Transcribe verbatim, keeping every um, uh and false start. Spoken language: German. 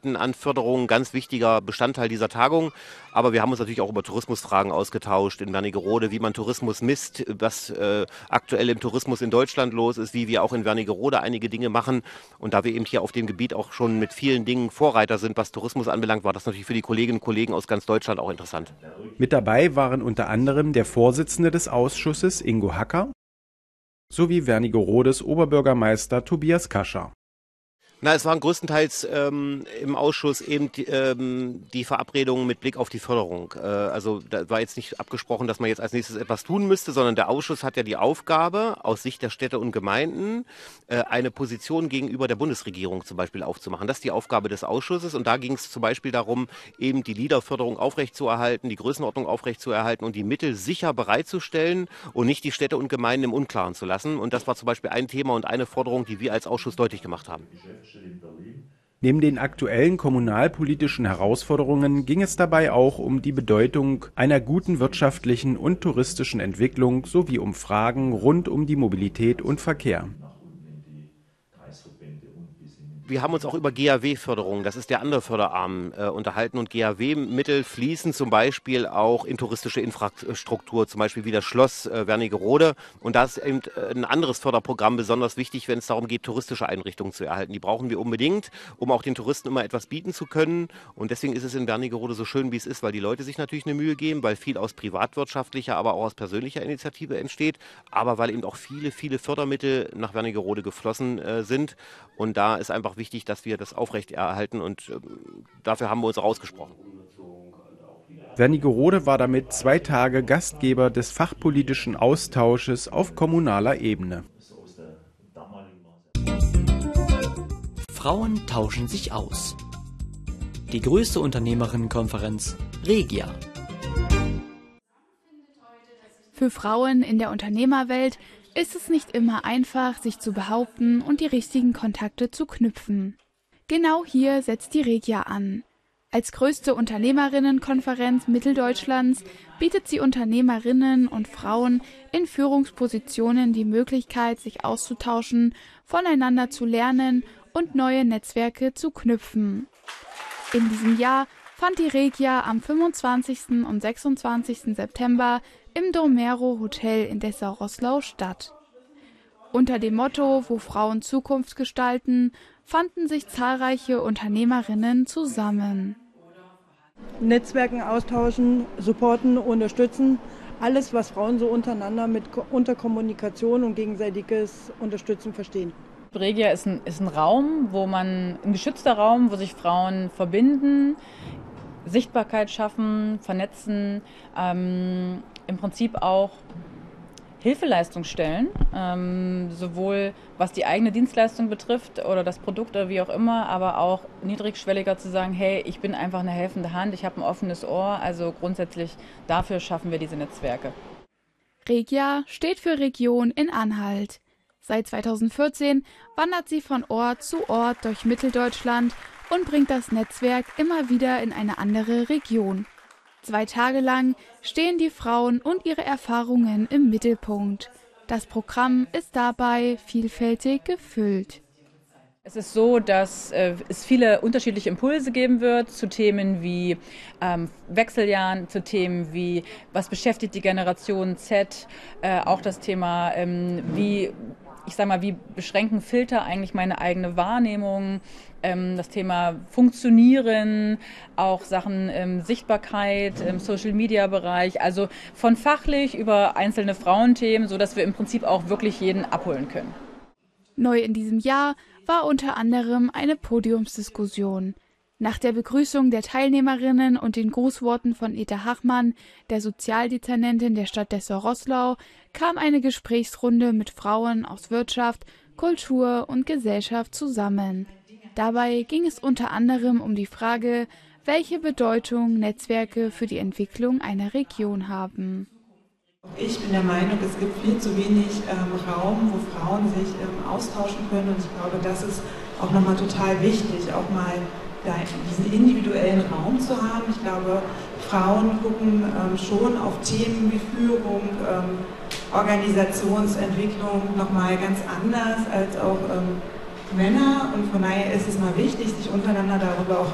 Projekten, an Förderungen, ganz wichtiger Bestandteil dieser Tagung. Aber wir haben uns natürlich auch über Tourismusfragen ausgetauscht in Wernigerode, wie man Tourismus misst, was äh, aktuell im Tourismus in Deutschland los ist, wie wir auch in Wernigerode einige Dinge machen. Und da wir eben hier auf dem Gebiet auch schon mit vielen Dingen Vorreiter sind, was Tourismus anbelangt, war das natürlich für die Kolleginnen und Kollegen aus ganz Deutschland auch interessant. Mit dabei waren unter anderem der Vorsitzende des Ausschusses Ingo Hacker sowie Wernigerodes Oberbürgermeister Tobias Kascher. Na, es waren größtenteils ähm, im Ausschuss eben die, ähm, die Verabredungen mit Blick auf die Förderung. Äh, also da war jetzt nicht abgesprochen, dass man jetzt als nächstes etwas tun müsste, sondern der Ausschuss hat ja die Aufgabe, aus Sicht der Städte und Gemeinden äh, eine Position gegenüber der Bundesregierung zum Beispiel aufzumachen. Das ist die Aufgabe des Ausschusses und da ging es zum Beispiel darum, eben die LEADER-Förderung aufrechtzuerhalten, die Größenordnung aufrechtzuerhalten und die Mittel sicher bereitzustellen und nicht die Städte und Gemeinden im Unklaren zu lassen. Und das war zum Beispiel ein Thema und eine Forderung, die wir als Ausschuss deutlich gemacht haben. Neben den aktuellen kommunalpolitischen Herausforderungen ging es dabei auch um die Bedeutung einer guten wirtschaftlichen und touristischen Entwicklung sowie um Fragen rund um die Mobilität und Verkehr. Wir haben uns auch über G A W-Förderung, das ist der andere Förderarm, äh, unterhalten und G A W-Mittel fließen zum Beispiel auch in touristische Infrastruktur, zum Beispiel wie das Schloss äh, Wernigerode und da ist eben äh, ein anderes Förderprogramm besonders wichtig, wenn es darum geht, touristische Einrichtungen zu erhalten. Die brauchen wir unbedingt, um auch den Touristen immer etwas bieten zu können und deswegen ist es in Wernigerode so schön, wie es ist, weil die Leute sich natürlich eine Mühe geben, weil viel aus privatwirtschaftlicher, aber auch aus persönlicher Initiative entsteht, aber weil eben auch viele, viele Fördermittel nach Wernigerode geflossen äh, sind und da ist einfach wichtig, dass wir das aufrechterhalten und äh, dafür haben wir uns ausgesprochen. Wernigerode war damit zwei Tage Gastgeber des fachpolitischen Austausches auf kommunaler Ebene. Frauen tauschen sich aus. Die größte Unternehmerinnenkonferenz Regia. Für Frauen in der Unternehmerwelt ist es nicht immer einfach, sich zu behaupten und die richtigen Kontakte zu knüpfen. Genau hier setzt die Regia an. Als größte Unternehmerinnenkonferenz Mitteldeutschlands bietet sie Unternehmerinnen und Frauen in Führungspositionen die Möglichkeit, sich auszutauschen, voneinander zu lernen und neue Netzwerke zu knüpfen. In diesem Jahr fand die Regia am fünfundzwanzigsten und sechsundzwanzigsten September im Domero Hotel in Dessau-Roßlau statt. Unter dem Motto »Wo Frauen Zukunft gestalten« fanden sich zahlreiche Unternehmerinnen zusammen. Netzwerken austauschen, supporten, unterstützen, alles, was Frauen so untereinander mit unter Kommunikation und gegenseitiges Unterstützen verstehen. Regia ist ein, ist ein Raum, wo man, ein geschützter Raum, wo sich Frauen verbinden, Sichtbarkeit schaffen, vernetzen, ähm, im Prinzip auch Hilfeleistung stellen, ähm, sowohl was die eigene Dienstleistung betrifft oder das Produkt oder wie auch immer, aber auch niedrigschwelliger zu sagen, hey, ich bin einfach eine helfende Hand, ich habe ein offenes Ohr, also grundsätzlich dafür schaffen wir diese Netzwerke. Regia steht für Region in Anhalt. Seit zweitausendvierzehn wandert sie von Ort zu Ort durch Mitteldeutschland und bringt das Netzwerk immer wieder in eine andere Region. Zwei Tage lang stehen die Frauen und ihre Erfahrungen im Mittelpunkt. Das Programm ist dabei vielfältig gefüllt. Es ist so, dass äh, es viele unterschiedliche Impulse geben wird zu Themen wie ähm, Wechseljahren, zu Themen wie was beschäftigt die Generation Z, äh, auch das Thema ähm, wie ich sag mal, wie beschränken Filter eigentlich meine eigene Wahrnehmung, ähm, das Thema Funktionieren, auch Sachen ähm, Sichtbarkeit im Social-Media-Bereich, also von fachlich über einzelne Frauenthemen, sodass wir im Prinzip auch wirklich jeden abholen können. Neu in diesem Jahr war unter anderem eine Podiumsdiskussion. Nach der Begrüßung der Teilnehmerinnen und den Grußworten von Eda Hachmann, der Sozialdezernentin der Stadt Dessau-Roßlau, kam eine Gesprächsrunde mit Frauen aus Wirtschaft, Kultur und Gesellschaft zusammen. Dabei ging es unter anderem um die Frage, welche Bedeutung Netzwerke für die Entwicklung einer Region haben. Ich bin der Meinung, es gibt viel zu wenig ähm, Raum, wo Frauen sich ähm, austauschen können und ich glaube, das ist auch nochmal total wichtig, auch mal ja, diesen individuellen Raum zu haben. Ich glaube, Frauen gucken ähm, schon auf Themen wie Führung, ähm, Organisationsentwicklung nochmal ganz anders als auch ähm, Männer und von daher ist es mal wichtig, sich untereinander darüber auch